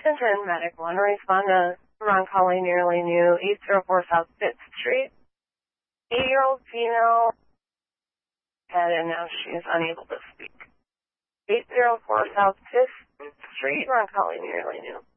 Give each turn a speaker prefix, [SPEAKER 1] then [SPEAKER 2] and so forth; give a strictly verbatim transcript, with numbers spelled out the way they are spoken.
[SPEAKER 1] Attention, Medic one, respond to Roncalli nearly new, eight oh four South fifth Street. eight-year-old female had, and now she is unable to speak. eight oh four South fifth Street, Roncalli nearly new.